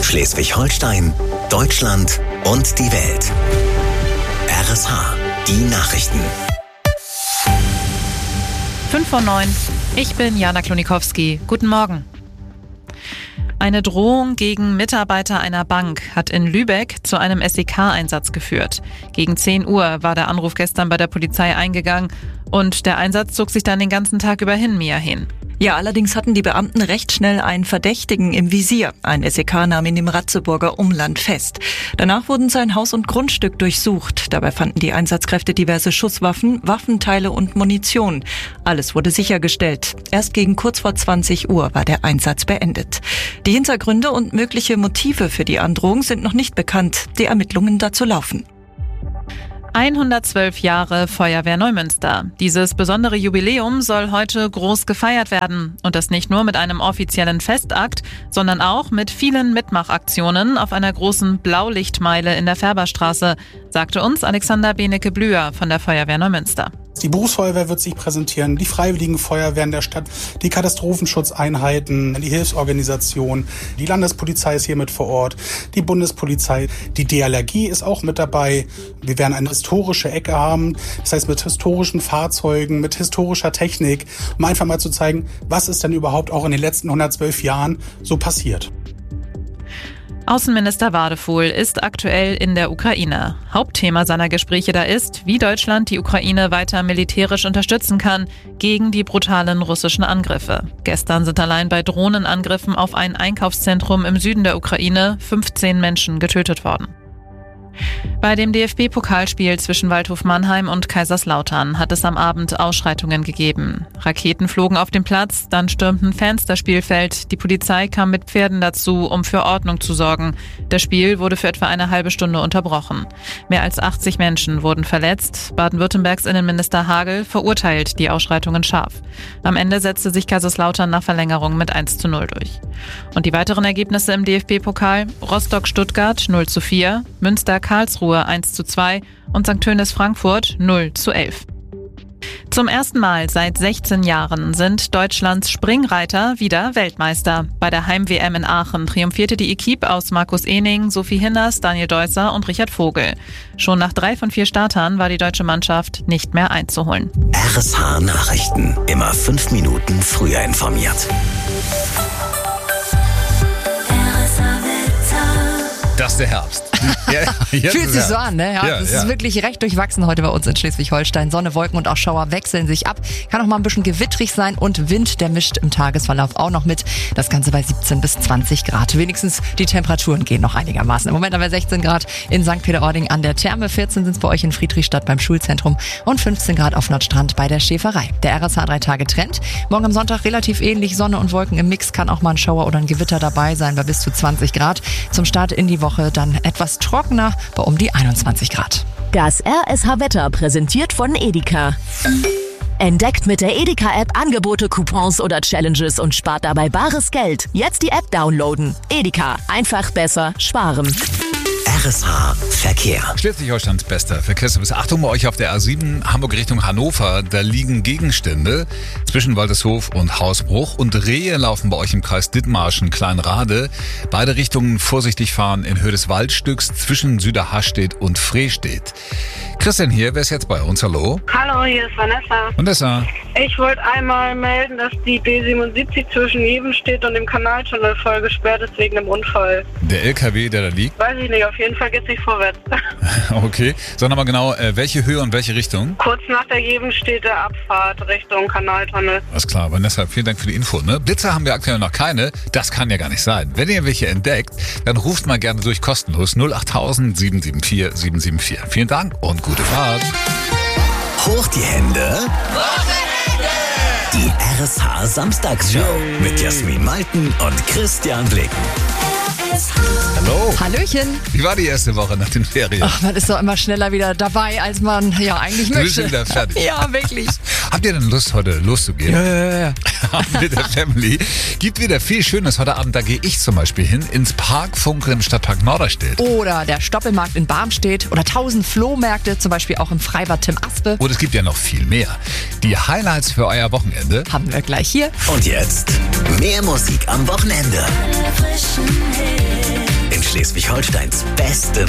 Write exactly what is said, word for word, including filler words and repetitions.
Schleswig-Holstein, Deutschland und die Welt. R S H, die Nachrichten. fünf vor neun. Ich bin Jana Klonikowski. Guten Morgen. Eine Drohung gegen Mitarbeiter einer Bank hat in Lübeck zu einem S E K-Einsatz geführt. Gegen zehn Uhr war der Anruf gestern bei der Polizei eingegangen und der Einsatz zog sich dann den ganzen Tag über hin, Mia Hehn. Ja, allerdings hatten die Beamten recht schnell einen Verdächtigen im Visier. Ein S E K nahm ihn im Ratzeburger Umland fest. Danach wurden sein Haus und Grundstück durchsucht. Dabei fanden die Einsatzkräfte diverse Schusswaffen, Waffenteile und Munition. Alles wurde sichergestellt. Erst gegen kurz vor zwanzig Uhr war der Einsatz beendet. Die Hintergründe und mögliche Motive für die Androhung sind noch nicht bekannt. Die Ermittlungen dazu laufen. hundertzwölf Jahre Feuerwehr Neumünster. Dieses besondere Jubiläum soll heute groß gefeiert werden. Und das nicht nur mit einem offiziellen Festakt, sondern auch mit vielen Mitmachaktionen auf einer großen Blaulichtmeile in der Färberstraße, sagte uns Alexander Benecke-Blüher von der Feuerwehr Neumünster. Die Berufsfeuerwehr wird sich präsentieren, die Freiwilligen Feuerwehren der Stadt, die Katastrophenschutzeinheiten, die Hilfsorganisation, die Landespolizei ist hier mit vor Ort, die Bundespolizei, die D L R G ist auch mit dabei. Wir werden eine historische Ecke haben, das heißt mit historischen Fahrzeugen, mit historischer Technik, um einfach mal zu zeigen, was ist denn überhaupt auch in den letzten hundertzwölf Jahren so passiert. Außenminister Wadefuhl ist aktuell in der Ukraine. Hauptthema seiner Gespräche da ist, wie Deutschland die Ukraine weiter militärisch unterstützen kann gegen die brutalen russischen Angriffe. Gestern sind allein bei Drohnenangriffen auf ein Einkaufszentrum im Süden der Ukraine fünfzehn Menschen getötet worden. Bei dem D F B-Pokalspiel zwischen Waldhof Mannheim und Kaiserslautern hat es am Abend Ausschreitungen gegeben. Raketen flogen auf den Platz, dann stürmten Fans das Spielfeld. Die Polizei kam mit Pferden dazu, um für Ordnung zu sorgen. Das Spiel wurde für etwa eine halbe Stunde unterbrochen. Mehr als achtzig Menschen wurden verletzt. Baden-Württembergs Innenminister Hagel verurteilt die Ausschreitungen scharf. Am Ende setzte sich Kaiserslautern nach Verlängerung mit eins zu null durch. Und die weiteren Ergebnisse im D F B-Pokal: Rostock-Stuttgart null zu vier, Münster-Karlsruhe eins zu zwei und Sankt Tönis-Frankfurt null zu elf. Zum ersten Mal seit sechzehn Jahren sind Deutschlands Springreiter wieder Weltmeister. Bei der Heim-W M in Aachen triumphierte die Equipe aus Markus Ehning, Sophie Hinners, Daniel Deusser und Richard Vogel. Schon nach drei von vier Startern war die deutsche Mannschaft nicht mehr einzuholen. R S H Nachrichten, immer fünf Minuten früher informiert. Das ist der Herbst. Ja, Fühlt sich so an, ne? Ja, ja, es ja. ist wirklich recht durchwachsen heute bei uns in Schleswig-Holstein. Sonne, Wolken und auch Schauer wechseln sich ab. Kann auch mal ein bisschen gewittrig sein und Wind, der mischt im Tagesverlauf auch noch mit. Das Ganze bei siebzehn bis zwanzig Grad. Wenigstens die Temperaturen gehen noch einigermaßen. Im Moment haben wir sechzehn Grad in Sankt Peter-Ording an der Therme, vierzehn sind es bei euch in Friedrichstadt beim Schulzentrum und fünfzehn Grad auf Nordstrand bei der Schäferei. Der R S H drei Tage Trend. Morgen am Sonntag relativ ähnlich. Sonne und Wolken im Mix, kann auch mal ein Schauer oder ein Gewitter dabei sein bei bis zu zwanzig Grad. Zum Start in die Woche dann etwas trockener bei um die einundzwanzig Grad. Das R S H-Wetter präsentiert von Edeka. Entdeckt mit der Edeka-App Angebote, Coupons oder Challenges und spart dabei bares Geld. Jetzt die App downloaden. Edeka. Einfach besser sparen. R S H Verkehr. Schleswig-Holsteins bester Verkehrsservice. Achtung bei euch auf der A sieben, Hamburg Richtung Hannover. Da liegen Gegenstände zwischen Waldeshof und Hausbruch. Und Rehe laufen bei euch im Kreis Dithmarschen, Kleinrade. Beide Richtungen vorsichtig fahren in Höhe des Waldstücks zwischen Süderhastedt und Frestedt. Christian hier, wer ist jetzt bei uns? Hallo? Hallo, hier ist Vanessa. Vanessa. Ich wollte einmal melden, dass die B siebenundsiebzig zwischen Jebenstedt und dem Kanaltunnel voll gesperrt ist wegen einem Unfall. Der L K W, der da liegt? Weiß ich nicht, auf jeden Fall geht's nicht vorwärts. Okay. Sag nochmal genau, äh, welche Höhe und welche Richtung? Kurz nach der Jebenstedter Abfahrt Richtung Kanaltunnel. Alles klar, Vanessa, vielen Dank für die Info. Ne? Blitzer haben wir aktuell noch keine. Das kann ja gar nicht sein. Wenn ihr welche entdeckt, dann ruft mal gerne durch kostenlos null acht tausend sieben sieben vier sieben sieben vier. Vielen Dank und gute Fahrt. Hoch die Hände. Die R S H Samstagsshow mit Jasmin Malten und Christian Blick. Hallo. Hallöchen. Wie war die erste Woche nach den Ferien? Ach, man ist doch immer schneller wieder dabei, als man ja eigentlich Du bist möchte. wieder fertig. Ja, wirklich. Habt ihr denn Lust, heute loszugehen? Ja, ja, ja. Mit der Family. Gibt wieder viel Schönes heute Abend. Da gehe ich zum Beispiel hin ins Park Funkel im Stadtpark Norderstedt. Oder der Stoppelmarkt in Barmstedt oder tausend Flohmärkte, zum Beispiel auch im Freibad Tim Aspe. Und es gibt ja noch viel mehr. Die Highlights für euer Wochenende Haben wir gleich hier. Und jetzt mehr Musik am Wochenende. Frischen Hits. Schleswig-Holsteins beste